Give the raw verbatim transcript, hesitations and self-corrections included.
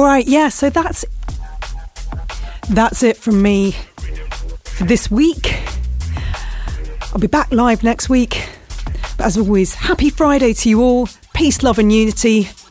right, yeah, so that's that's it from me for this week. I'll be back live next week. But as always, happy Friday to you all. Peace, love and unity.